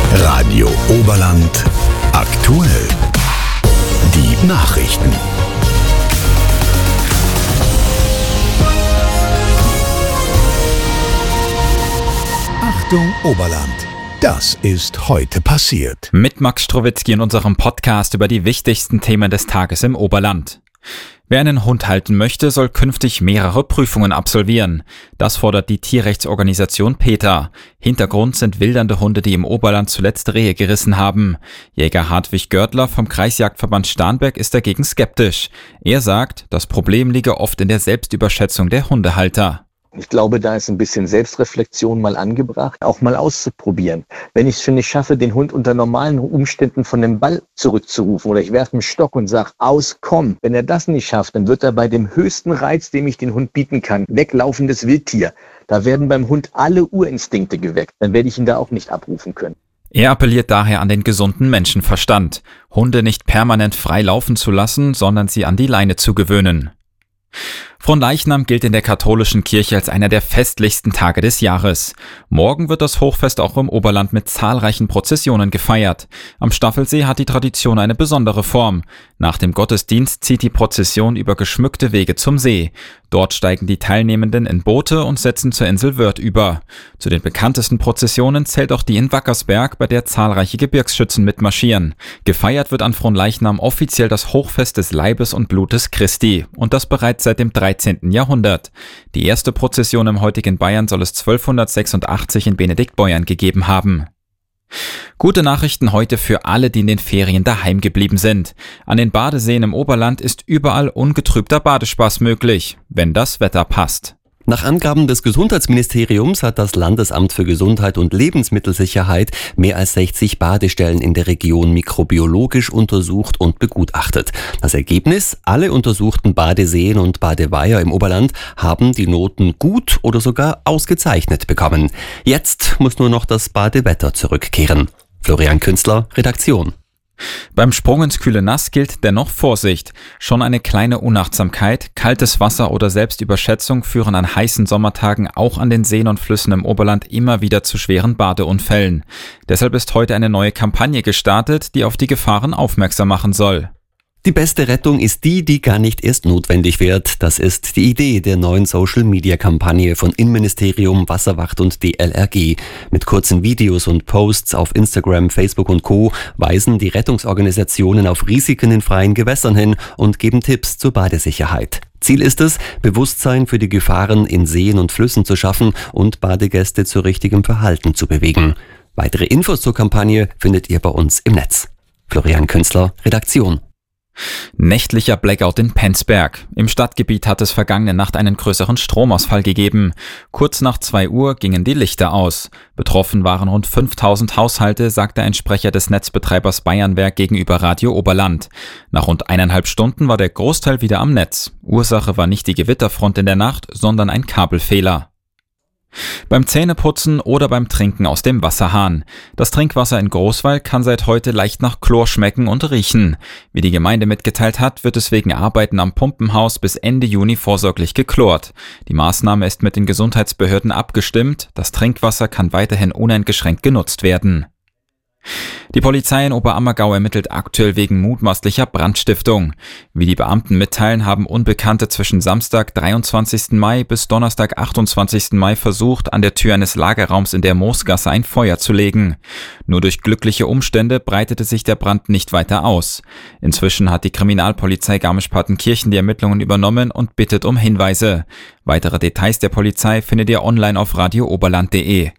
Radio Oberland aktuell. Die Nachrichten. Achtung Oberland. Das ist heute passiert. Mit Max Strowitzki in unserem Podcast über die wichtigsten Themen des Tages im Oberland. Wer einen Hund halten möchte, soll künftig mehrere Prüfungen absolvieren. Das fordert die Tierrechtsorganisation PETA. Hintergrund sind wildernde Hunde, die im Oberland zuletzt Rehe gerissen haben. Jäger Hartwig Görtler vom Kreisjagdverband Starnberg ist dagegen skeptisch. Er sagt, das Problem liege oft in der Selbstüberschätzung der Hundehalter. Ich glaube, da ist ein bisschen Selbstreflexion mal angebracht, auch mal auszuprobieren. Wenn ich es schon nicht schaffe, den Hund unter normalen Umständen von dem Ball zurückzurufen oder ich werfe einen Stock und sage, aus, komm. Wenn er das nicht schafft, dann wird er bei dem höchsten Reiz, dem ich den Hund bieten kann, weglaufendes Wildtier. Da werden beim Hund alle Urinstinkte geweckt. Dann werde ich ihn da auch nicht abrufen können. Er appelliert daher an den gesunden Menschenverstand, Hunde nicht permanent frei laufen zu lassen, sondern sie an die Leine zu gewöhnen. Fronleichnam gilt in der katholischen Kirche als einer der festlichsten Tage des Jahres. Morgen wird das Hochfest auch im Oberland mit zahlreichen Prozessionen gefeiert. Am Staffelsee hat die Tradition eine besondere Form. Nach dem Gottesdienst zieht die Prozession über geschmückte Wege zum See. Dort steigen die Teilnehmenden in Boote und setzen zur Insel Wörth über. Zu den bekanntesten Prozessionen zählt auch die in Wackersberg, bei der zahlreiche Gebirgsschützen mitmarschieren. Gefeiert wird an Fronleichnam offiziell das Hochfest des Leibes und Blutes Christi und das bereits seit dem 13. Jahrhundert. Die erste Prozession im heutigen Bayern soll es 1286 in Benediktbeuern gegeben haben. Gute Nachrichten heute für alle, die in den Ferien daheim geblieben sind. An den Badeseen im Oberland ist überall ungetrübter Badespaß möglich, wenn das Wetter passt. Nach Angaben des Gesundheitsministeriums hat das Landesamt für Gesundheit und Lebensmittelsicherheit mehr als 60 Badestellen in der Region mikrobiologisch untersucht und begutachtet. Das Ergebnis: Alle untersuchten Badeseen und Badeweiher im Oberland haben die Noten gut oder sogar ausgezeichnet bekommen. Jetzt muss nur noch das Badewetter zurückkehren. Florian Künstler, Redaktion. Beim Sprung ins kühle Nass gilt dennoch Vorsicht. Schon eine kleine Unachtsamkeit, kaltes Wasser oder Selbstüberschätzung führen an heißen Sommertagen auch an den Seen und Flüssen im Oberland immer wieder zu schweren Badeunfällen. Deshalb ist heute eine neue Kampagne gestartet, die auf die Gefahren aufmerksam machen soll. Die beste Rettung ist die gar nicht erst notwendig wird. Das ist die Idee der neuen Social-Media-Kampagne von Innenministerium, Wasserwacht und DLRG. Mit kurzen Videos und Posts auf Instagram, Facebook und Co. weisen die Rettungsorganisationen auf Risiken in freien Gewässern hin und geben Tipps zur Badesicherheit. Ziel ist es, Bewusstsein für die Gefahren in Seen und Flüssen zu schaffen und Badegäste zu richtigem Verhalten zu bewegen. Weitere Infos zur Kampagne findet ihr bei uns im Netz. Florian Künstler, Redaktion. Nächtlicher Blackout in Penzberg. Im Stadtgebiet hat es vergangene Nacht einen größeren Stromausfall gegeben. Kurz nach 2 Uhr gingen die Lichter aus. Betroffen waren rund 5000 Haushalte, sagte ein Sprecher des Netzbetreibers Bayernwerk gegenüber Radio Oberland. Nach rund 1,5 Stunden war der Großteil wieder am Netz. Ursache war nicht die Gewitterfront in der Nacht, sondern ein Kabelfehler. Beim Zähneputzen oder beim Trinken aus dem Wasserhahn. Das Trinkwasser in Großwall kann seit heute leicht nach Chlor schmecken und riechen. Wie die Gemeinde mitgeteilt hat, wird es wegen Arbeiten am Pumpenhaus bis Ende Juni vorsorglich gechlort. Die Maßnahme ist mit den Gesundheitsbehörden abgestimmt. Das Trinkwasser kann weiterhin uneingeschränkt genutzt werden. Die Polizei in Oberammergau ermittelt aktuell wegen mutmaßlicher Brandstiftung. Wie die Beamten mitteilen, haben Unbekannte zwischen Samstag, 23. Mai bis Donnerstag, 28. Mai versucht, an der Tür eines Lagerraums in der Moosgasse ein Feuer zu legen. Nur durch glückliche Umstände breitete sich der Brand nicht weiter aus. Inzwischen hat die Kriminalpolizei Garmisch-Partenkirchen die Ermittlungen übernommen und bittet um Hinweise. Weitere Details der Polizei findet ihr online auf radiooberland.de.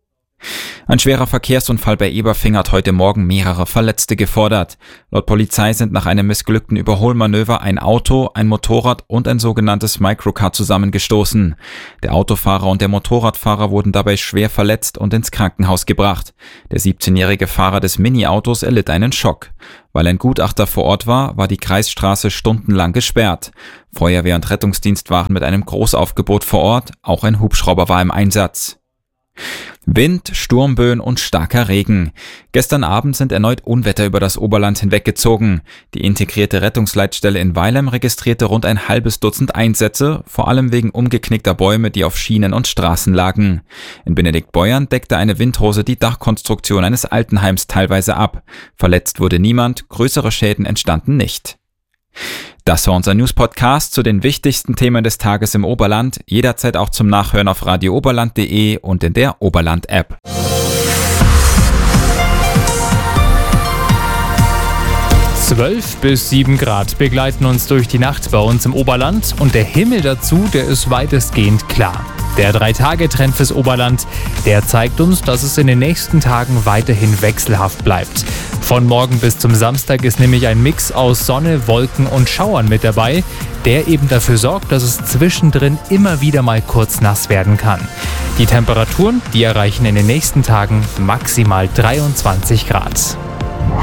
Ein schwerer Verkehrsunfall bei Eberfing hat heute Morgen mehrere Verletzte gefordert. Laut Polizei sind nach einem missglückten Überholmanöver ein Auto, ein Motorrad und ein sogenanntes Microcar zusammengestoßen. Der Autofahrer und der Motorradfahrer wurden dabei schwer verletzt und ins Krankenhaus gebracht. Der 17-jährige Fahrer des Mini-Autos erlitt einen Schock. Weil ein Gutachter vor Ort war die Kreisstraße stundenlang gesperrt. Feuerwehr und Rettungsdienst waren mit einem Großaufgebot vor Ort, auch ein Hubschrauber war im Einsatz. Wind, Sturmböen und starker Regen. Gestern Abend sind erneut Unwetter über das Oberland hinweggezogen. Die integrierte Rettungsleitstelle in Weilheim registrierte rund ein halbes Dutzend Einsätze, vor allem wegen umgeknickter Bäume, die auf Schienen und Straßen lagen. In Benediktbeuern deckte eine Windhose die Dachkonstruktion eines Altenheims teilweise ab. Verletzt wurde niemand, größere Schäden entstanden nicht. Das war unser News-Podcast zu den wichtigsten Themen des Tages im Oberland. Jederzeit auch zum Nachhören auf radiooberland.de und in der Oberland-App. 12 bis 7 Grad begleiten uns durch die Nacht bei uns im Oberland und der Himmel dazu, der ist weitestgehend klar. Der 3-Tage-Trend fürs Oberland, der zeigt uns, dass es in den nächsten Tagen weiterhin wechselhaft bleibt. Von morgen bis zum Samstag ist nämlich ein Mix aus Sonne, Wolken und Schauern mit dabei, der eben dafür sorgt, dass es zwischendrin immer wieder mal kurz nass werden kann. Die Temperaturen, die erreichen in den nächsten Tagen maximal 23 Grad.